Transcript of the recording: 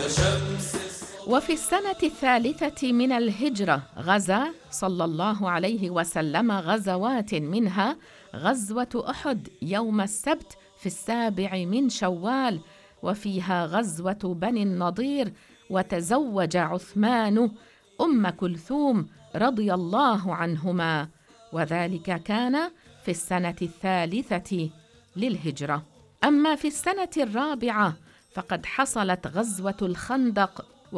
وفي السنة 3 من الهجرة غزا صلى الله عليه وسلم غزوات، منها غزوة أحد يوم السبت في 7 من شوال، وفيها غزوة بني النضير، وتزوج عثمان أم كلثوم رضي الله عنهما، وذلك كان في السنة 3 للهجرة. أما في السنة 4 فقد حصلت غزوة الخندق